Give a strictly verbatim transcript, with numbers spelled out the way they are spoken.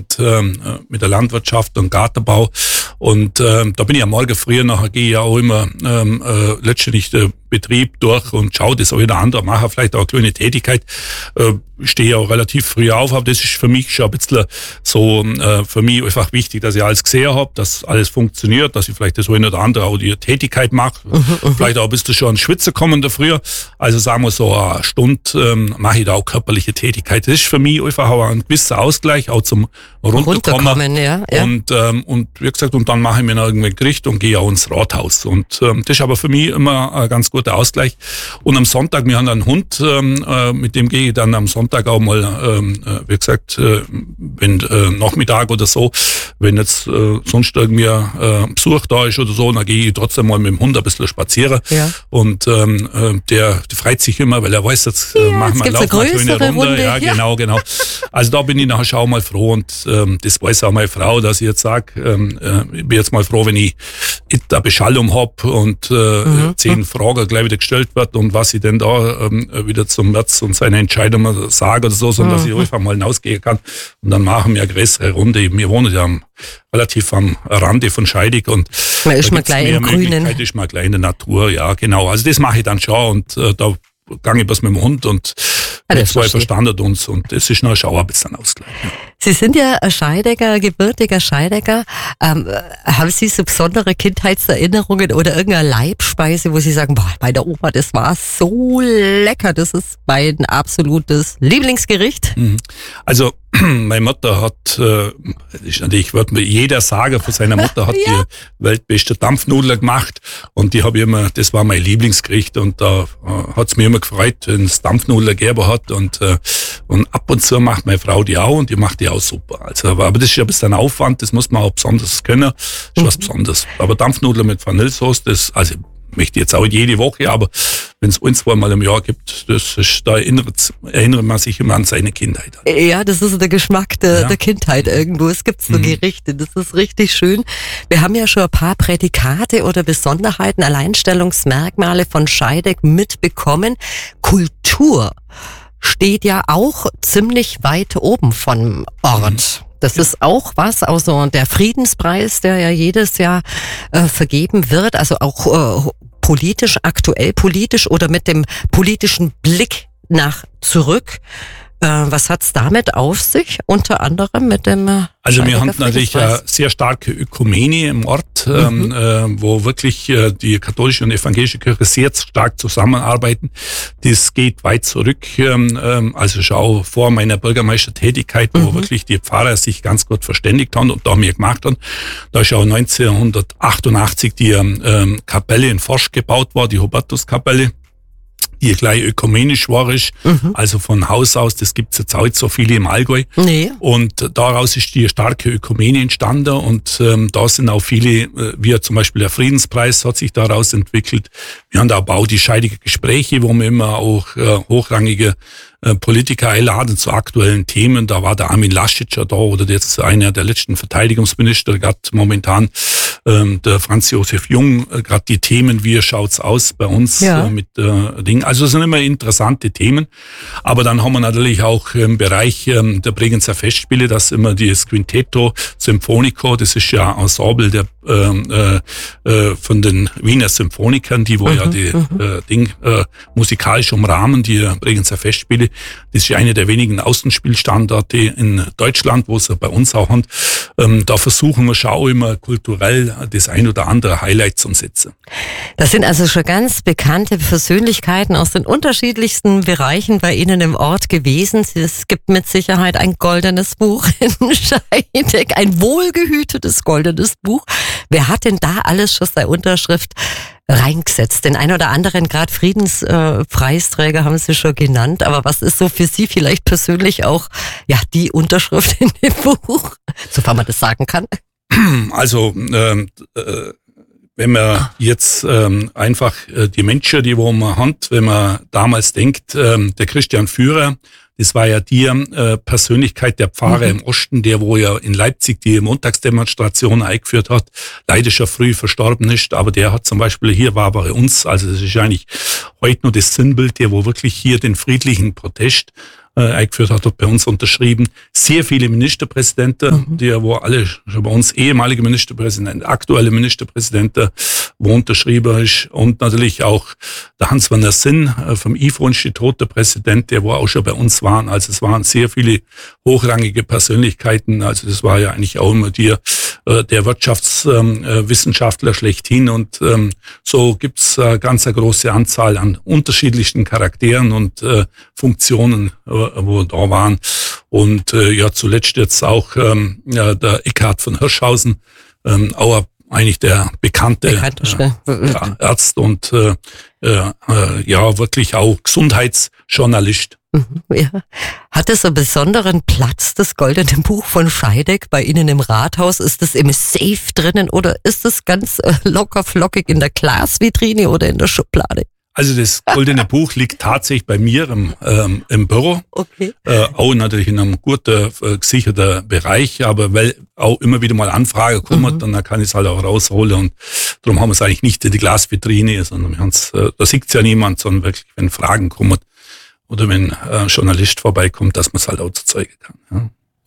und ähm, mit der Landwirtschaft und Gartenbau. Und ähm, da bin ich am Morgen früher, nachher gehe ich ja auch immer ähm, äh, letztendlich den Betrieb durch und schaue, das auch jeder andere mache, vielleicht auch eine kleine Tätigkeit. Äh, stehe auch relativ früh auf, aber das ist für mich schon ein bisschen so, äh, für mich einfach wichtig, dass ich alles gesehen habe, dass alles funktioniert, dass ich vielleicht das eine oder andere auch die Tätigkeit mache. Mhm, vielleicht auch ein bisschen schon an Schwitzen kommen da früher. Also sagen wir so eine Stunde ähm, mache ich da auch körperliche Tätigkeit. Das ist für mich einfach auch ein gewisser Ausgleich, auch zum Runterkommen. Runterkommen, ja, ja. Und, ähm, und wie gesagt, und dann mache ich mir noch irgendwie ein Gericht und gehe auch ins Rathaus. Und ähm, das ist aber für mich immer ein ganz guter Ausgleich. Und am Sonntag, wir haben einen Hund, ähm, äh, mit dem gehe ich dann am Sonntag auch mal, ähm, äh, wie gesagt, äh, wenn äh, Nachmittag oder so, wenn jetzt äh, sonst irgendwie äh, Besuch da ist oder so, dann gehe ich trotzdem mal mit dem Hund ein bisschen spazieren. Ja. Und ähm, äh, der, der freut sich immer, weil er weiß, jetzt äh, ja, machen wir laufen eine größere Runde. Runde. Ja, Ja. genau, genau. Also da bin ich nachher schon auch mal froh und ähm, das weiß auch meine Frau, dass ich jetzt sage, ähm, äh, ich bin jetzt mal froh, wenn ich eine Beschallung hab und äh, mhm. zehn Fragen gleich wieder gestellt wird und was ich denn da ähm, wieder zum März und seine Entscheidung sage oder so, sondern mhm. dass ich einfach mal hinausgehen kann und dann machen wir eine größere Runde. Wir wohnen ja am, relativ am Rande von Scheidig und man ist mal gleich im Grünen. Ist mal gleich in der Natur, ja genau. Also das mache ich dann schon und äh, da gehe ich was mit dem Hund und ja, wir zwei verstanden uns und das ist noch ein Schauer bis dann Ausgleich. Ja. Sie sind ja ein Scheidegger, gebürtiger Scheidegger. Ähm, haben Sie so besondere Kindheitserinnerungen oder irgendeine Leibspeise, wo Sie sagen, boah, bei der Oma, das war so lecker, das ist mein absolutes Lieblingsgericht? Also meine Mutter hat, äh, ist natürlich wird mir jeder sagen von seiner Mutter, hat ja. die weltbeste Dampfnudeln gemacht und die habe ich immer, das war mein Lieblingsgericht und da äh, hat's mir immer gefreut, wenn es Dampfnudeln gegeben hat und äh, und ab und zu macht meine Frau die auch und die macht die auch super. Also aber das ist ja ein bisschen Aufwand, das muss man auch besonders können, das ist mhm. was Besonderes. Aber Dampfnudeln mit Vanillesauce, das also möchte jetzt auch jede Woche, aber wenn es ein, zwei Mal im Jahr gibt, das ist, da erinnert, erinnert man sich immer an seine Kindheit. Ja, das ist der Geschmack der, ja. der Kindheit irgendwo. Es gibt so mhm. Gerichte, das ist richtig schön. Wir haben ja schon ein paar Prädikate oder Besonderheiten, Alleinstellungsmerkmale von Scheidegg mitbekommen. Kultur steht ja auch ziemlich weit oben vom Ort. Mhm. Das ist auch was, also der Friedenspreis, der ja jedes Jahr äh, vergeben wird, also auch äh, politisch, aktuell politisch oder mit dem politischen Blick nach zurück. Äh, was hat's damit auf sich? Unter anderem mit dem äh, Also wir haben natürlich eine sehr starke Ökumene im Ort, mhm. ähm, äh, wo wirklich äh, die katholische und evangelische Kirche sehr stark zusammenarbeiten. Das geht weit zurück, ähm, also schon vor meiner Bürgermeistertätigkeit, wo mhm. wirklich die Pfarrer sich ganz gut verständigt haben und da mir gemacht haben. Da ist auch neunzehnhundertachtundachtzig die ähm, Kapelle in Forsch gebaut worden, die Hubertuskapelle, die gleich ökumenisch war ist, mhm. also von Haus aus, das gibt's jetzt auch nicht so viele im Allgäu. Nee. Und daraus ist die starke Ökumene entstanden und ähm, da sind auch viele, äh, wie zum Beispiel der Friedenspreis hat sich daraus entwickelt. Wir haben da aber auch die scheidigen Gespräche, wo wir immer auch äh, hochrangige äh, Politiker einladen zu aktuellen Themen. Da war der Armin Laschet da oder jetzt einer der letzten Verteidigungsminister, gerade momentan ähm, der Franz Josef Jung, äh, gerade die Themen, wie schaut's aus bei uns ja. äh, mit äh, Dingen. Also es sind immer interessante Themen. Aber dann haben wir natürlich auch im Bereich ähm, der Bregenzer Festspiele, das immer das Quintetto Symphonico, das ist ja Ensemble der ähm, äh, äh, von den Wiener Symphonikern, die wo mhm, ja die mhm. äh, Ding äh, musikalisch umrahmen, die Bregenzer Festspiele. Das ist ja eine der wenigen Außenspielstandorte in Deutschland, wo es bei uns auch haben. Ähm, da versuchen wir schon auch immer kulturell das ein oder andere Highlight zu setzen. Das sind also schon ganz bekannte Persönlichkeiten aus den unterschiedlichsten Bereichen bei Ihnen im Ort gewesen. Es gibt mit Sicherheit ein goldenes Buch in Scheidegg, ein wohlgehütetes goldenes Buch. Wer hat denn da alles schon seine Unterschrift reingesetzt? Den ein oder anderen, gerade Friedenspreisträger äh, haben Sie schon genannt, aber was ist so für Sie vielleicht persönlich auch ja die Unterschrift in dem Buch, sofern man das sagen kann? Also ähm, äh, wenn man jetzt ähm, einfach äh, die Menschen, die wo man hat, wenn man damals denkt, ähm, der Christian Führer, das war ja die äh, Persönlichkeit der Pfarrer mhm. im Osten, der wo ja in Leipzig die Montagsdemonstration eingeführt hat, leider schon früh verstorben ist, aber der hat zum Beispiel hier war bei uns, also das ist eigentlich heute nur das Sinnbild, der wo wirklich hier den friedlichen Protest äh, eingeführt hat, hat bei uns unterschrieben. Sehr viele Ministerpräsidenten, mhm. die ja wo alle schon bei uns ehemalige Ministerpräsidenten, aktuelle Ministerpräsidenten, wo unterschrieben ist. Und natürlich auch der Hans-Werner Sinn äh, vom I F O-Institut, der Präsident, der wo auch schon bei uns waren. Also es waren sehr viele hochrangige Persönlichkeiten. Also das war ja eigentlich auch immer die, äh, der Wirtschaftswissenschaftler ähm, schlechthin. Und ähm, so gibt's äh, ganz eine große Anzahl an unterschiedlichen Charakteren und äh, Funktionen, äh, wo da waren. Und äh, ja, zuletzt jetzt auch ähm, ja, der Eckhard von Hirschhausen, ähm, auch eigentlich der bekannte äh, ja, Arzt und äh, äh, ja wirklich auch Gesundheitsjournalist. Ja. Hat es einen besonderen Platz, das Goldene Buch von Scheidegg, bei Ihnen im Rathaus? Ist es im Safe drinnen oder ist es ganz äh, locker flockig in der Glasvitrine oder in der Schublade? Also das Goldene Buch liegt tatsächlich bei mir im, ähm, im Büro. Okay. Äh, auch natürlich in einem gut äh, gesicherten Bereich, aber weil auch immer wieder mal Anfrage kommt, mhm. dann kann ich es halt auch rausholen. Und darum haben wir es eigentlich nicht in die Glasvitrine, sondern wir haben's, äh, da sieht es ja niemand, sondern wirklich, wenn Fragen kommen oder wenn ein Journalist vorbeikommt, dass man es halt auch zeigen kann. Ja.